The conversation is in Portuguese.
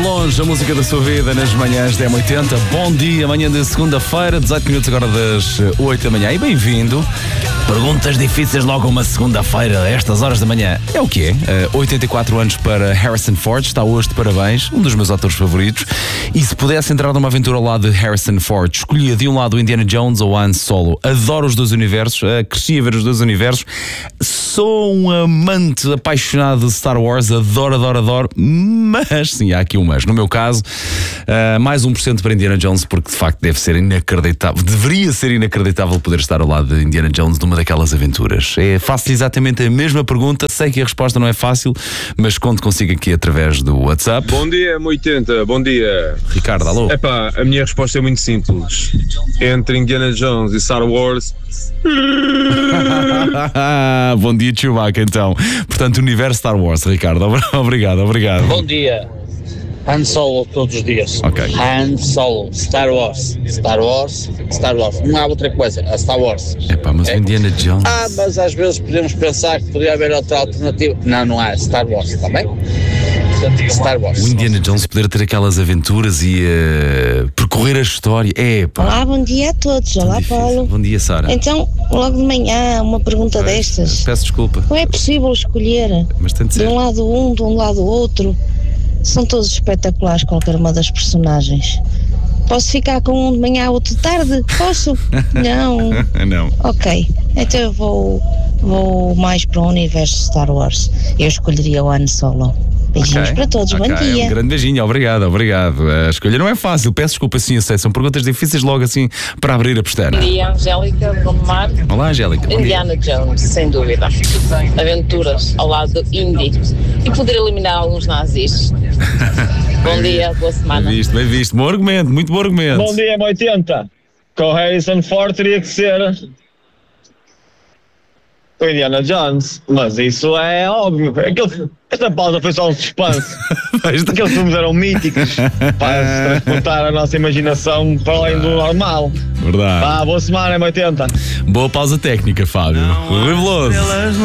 longe a música da sua vida nas manhãs da M80. Bom dia, manhã de segunda-feira, 18 minutos agora das 8 da manhã. E bem-vindo. Perguntas difíceis logo uma segunda-feira, a estas horas da manhã. É o que é? 84 anos para Harrison Ford, está hoje de parabéns, um dos meus atores favoritos. E se pudesse entrar numa aventura ao lado de Harrison Ford, escolhia de um lado o Indiana Jones ou Han Solo. Adoro os dois universos, cresci a ver os dois universos. Sou um amante apaixonado de Star Wars, adoro, mas, sim, há aqui um mas. No meu caso, mais 1% para Indiana Jones, porque de facto deve ser inacreditável, deveria ser inacreditável poder estar ao lado de Indiana Jones numa daquelas aventuras. Faço exatamente a mesma pergunta, sei que a resposta não é fácil, mas conto consigo aqui através do WhatsApp. Bom dia, M80, bom dia. Ricardo, alô? Epá, a minha resposta é muito simples. Entre Indiana Jones e Star Wars... Bom dia, Chewbacca, então. Portanto, universo Star Wars, Ricardo. Obrigado. Bom dia. Han Solo todos os dias. Ok. Han Solo, Star Wars. Não há outra coisa, a Star Wars. Epá, mas o Indiana Jones... Mas às vezes podemos pensar que poderia haver outra alternativa. Não há, Star Wars, está bem? Star Wars. O Indiana Jones poder ter aquelas aventuras e percorrer a história. Epá. Olá, bom dia a todos. Olá, Difícil. Paulo. Bom dia, Sara. Então, logo de manhã, uma pergunta destas. Peço desculpa, Não é possível escolher mas tem de de ser. um lado um, de um lado outro. São todos espetaculares, qualquer uma das personagens. Posso ficar com um de manhã, outro de tarde? Posso? Não. Não. Ok. Então eu vou mais para o universo Star Wars. Eu escolheria o Han Solo. Beijinhos Ok. para todos. Bom dia. Um grande beijinho, obrigado. A escolha não é fácil, peço desculpa, sim, eu sei. São perguntas difíceis logo assim para abrir a pestana. Bom dia, Angélica, Gondomar. Olá, Angélica. Bom dia. Indiana Jones, sem dúvida. Aventuras ao lado do Indy. E poder eliminar alguns nazis. Bom dia, boa semana. Bem visto. Bom argumento, muito bom argumento. Bom dia, M80. Com Harrison Ford teria que ser o Indiana Jones, mas isso é óbvio. Esta pausa foi só um suspense. Aqueles filmes eram míticos para transportar a nossa imaginação para além do normal. Verdade. Boa semana, M80. Boa pausa técnica, Fábio. Rui Veloso.